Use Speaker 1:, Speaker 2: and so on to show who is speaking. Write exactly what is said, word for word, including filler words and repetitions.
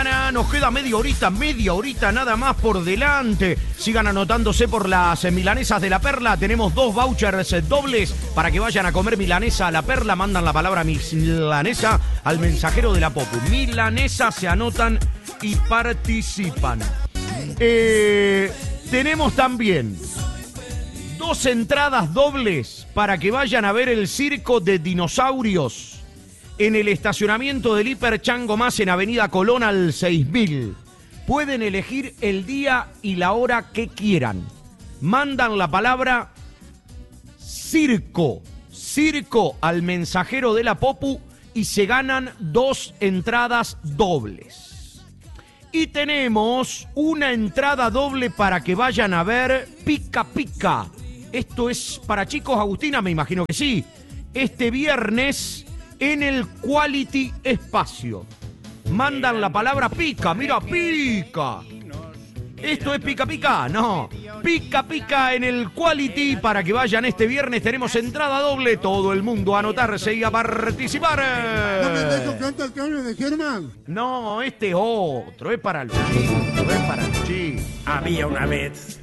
Speaker 1: mañana. Nos queda media horita, media horita nada más por delante. Sigan anotándose por las milanesas de La Perla. Tenemos dos vouchers dobles para que vayan a comer milanesa a La Perla. Mandan la palabra milanesa al mensajero de la Popu. Milanesa, se anotan y participan. Eh, tenemos también dos entradas dobles para que vayan a ver el circo de dinosaurios en el estacionamiento del Hiper Chango Más en Avenida Colón al seis mil. Pueden elegir el día y la hora que quieran. Mandan la palabra circo, circo al mensajero de la Popu y se ganan dos entradas dobles. Y tenemos una entrada doble para que vayan a ver Pica Pica. Esto es para chicos, Agustina, me imagino que sí. Este viernes en el Quality Espacio. Mandan la palabra pica, mira, pica. ¿Esto es pica pica? No. Pica pica en el Quality para que vayan este viernes. Tenemos entrada doble. Todo el mundo a anotarse y a participar.
Speaker 2: ¿No me dejo cantar el cambio de Germán?
Speaker 1: No, este es otro. Es para los chicos, es para los chicos.
Speaker 3: Había una vez